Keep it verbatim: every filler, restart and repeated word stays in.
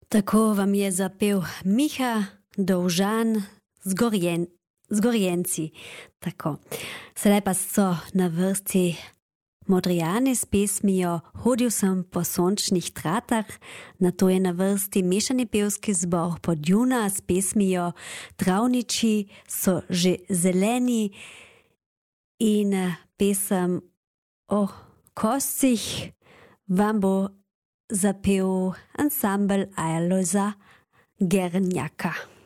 Tako vam je zapel Miha Dovžan z, Gorjen, z Gorjenci. Tako. Sedaj pa so na vrsti Modrijani s pesmijo Hodil sem po sončnih tratah, na to je na vrsti mešani pevski zbor Podjuna s pesmijo Travniči so že zeleni in pesem o koscih vam bo zapel ansambel Alojza Gernjaka.